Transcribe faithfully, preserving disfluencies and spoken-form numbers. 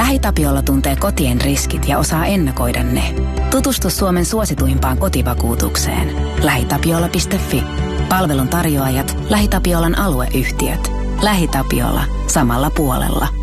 LähiTapiola tuntee kotien riskit ja osaa ennakoida ne. Tutustu Suomen suosituimpaan kotivakuutukseen. lähitapiola piste fi. Palvelun tarjoajat, LähiTapiolan alueyhtiöt. LähiTapiola. Samalla puolella.